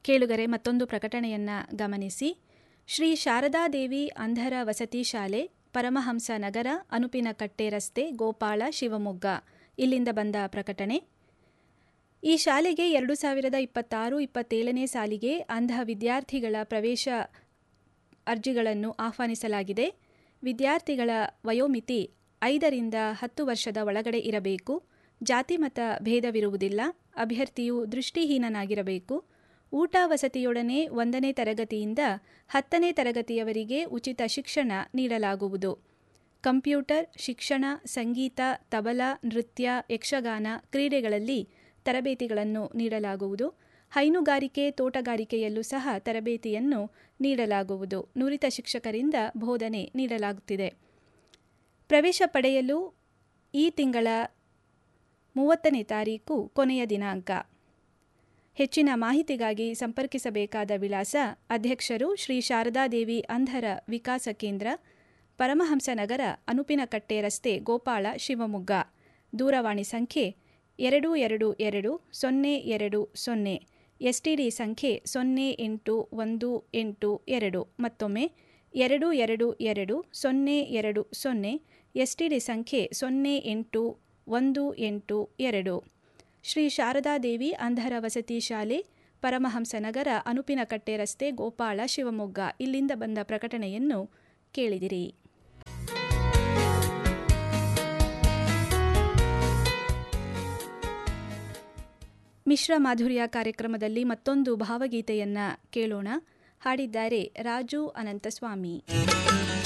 ಕೇಳುಗರೆ ಮತ್ತೊಂದು ಪ್ರಕಟಣೆಯನ್ನು ಗಮನಿಸಿ. ಶ್ರೀ ಶಾರದಾದೇವಿ ಅಂಧರ ವಸತಿ ಶಾಲೆ, ಪರಮಹಂಸ ನಗರ, ಅನುಪಿನಕಟ್ಟೆ ರಸ್ತೆ, ಗೋಪಾಳ, ಶಿವಮೊಗ್ಗ ಇಲ್ಲಿಂದ ಬಂದ ಪ್ರಕಟಣೆ. ಈ ಶಾಲೆಗೆ 2026-27ನೇ ಸಾಲಿಗೆ ಅಂಧ ವಿದ್ಯಾರ್ಥಿಗಳ ಪ್ರವೇಶ ಅರ್ಜಿಗಳನ್ನು ಆಹ್ವಾನಿಸಲಾಗಿದೆ. ವಿದ್ಯಾರ್ಥಿಗಳ ವಯೋಮಿತಿ 5ರಿಂದ 10 ವರ್ಷದ ಒಳಗಡೆ ಇರಬೇಕು. ಜಾತಿ ಮತ ಭೇದವಿರುವುದಿಲ್ಲ. ಅಭ್ಯರ್ಥಿಯು ದೃಷ್ಟಿಹೀನನಾಗಿರಬೇಕು. ಊಟ ವಸತಿಯೊಡನೆ 1ನೇ ತರಗತಿಯಿಂದ 10ನೇ ತರಗತಿಯವರೆಗೆ ಉಚಿತ ಶಿಕ್ಷಣ ನೀಡಲಾಗುವುದು. ಕಂಪ್ಯೂಟರ್, ಶಿಕ್ಷಣ, ಸಂಗೀತ, ತಬಲಾ, ನೃತ್ಯ, ಯಕ್ಷಗಾನ, ಕ್ರೀಡೆಗಳಲ್ಲಿ ತರಬೇತಿಗಳನ್ನು ನೀಡಲಾಗುವುದು. ಹೈನುಗಾರಿಕೆ, ತೋಟಗಾರಿಕೆಯಲ್ಲೂ ಸಹ ತರಬೇತಿಯನ್ನು ನೀಡಲಾಗುವುದು. ನುರಿತ ಶಿಕ್ಷಕರಿಂದ ಬೋಧನೆ ನೀಡಲಾಗುತ್ತಿದೆ. ಪ್ರವೇಶ ಪಡೆಯಲು ಈ ತಿಂಗಳ 30ನೇ ತಾರೀಕು ಕೊನೆಯ ದಿನಾಂಕ. ಹೆಚ್ಚಿನ ಮಾಹಿತಿಗಾಗಿ ಸಂಪರ್ಕಿಸಬೇಕಾದ ವಿಳಾಸ: ಅಧ್ಯಕ್ಷರು ಶ್ರೀ ಶಾರದಾದೇವಿ ಅಂಧರ ವಿಕಾಸ ಕೇಂದ್ರ, ಪರಮಹಂಸ ನಗರ, ಅನುಪಿನಕಟ್ಟೆ ರಸ್ತೆ, ಗೋಪಾಳ, ಶಿವಮೊಗ್ಗ. ದೂರವಾಣಿ ಸಂಖ್ಯೆ 222-0220, ಎಸ್ಟಿಡಿ ಸಂಖ್ಯೆ 081882. ಮತ್ತೊಮ್ಮೆ 222-0220, ಎಸ್ಟಿಡಿ ಸಂಖ್ಯೆ 081882. ಶ್ರೀ ಶಾರದಾದೇವಿ ಅಂಧರ ವಸತಿ ಶಾಲೆ, ಪರಮಹಂಸ ನಗರ, ಅನುಪಿನಕಟ್ಟೆ ರಸ್ತೆ, ಗೋಪಾಳ, ಶಿವಮೊಗ್ಗ ಇಲ್ಲಿಂದ ಬಂದ ಪ್ರಕಟಣೆಯನ್ನು ಕೇಳಿದಿರಿ. ಮಿಶ್ರ ಮಾಧುರ್ಯ ಕಾರ್ಯಕ್ರಮದಲ್ಲಿ ಮತ್ತೊಂದು ಭಾವಗೀತೆಯನ್ನ ಕೇಳೋಣ. ಹಾಡಿದ್ದಾರೆ ರಾಜು ಅನಂತಸ್ವಾಮಿ.